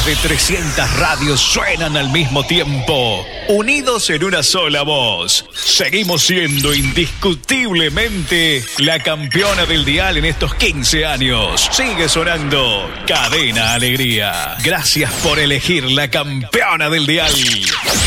de 300 radios suenan al mismo tiempo, unidos en una sola voz. Seguimos siendo indiscutiblemente la campeona del dial en estos 15 años. Sigue sonando Cadena Alegría. Gracias por elegir la campeona del dial.